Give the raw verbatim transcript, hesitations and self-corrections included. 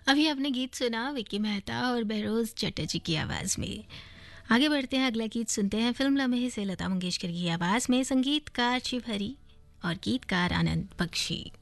अभी आपने गीत सुना विक्की मेहता और बहरोज चटर्जी की आवाज़ में। आगे बढ़ते हैं, अगला गीत सुनते हैं फिल्म लम्हे से लता मंगेशकर की आवाज़ में, संगीतकार शिव हरी और गीतकार आनंद बख्शी।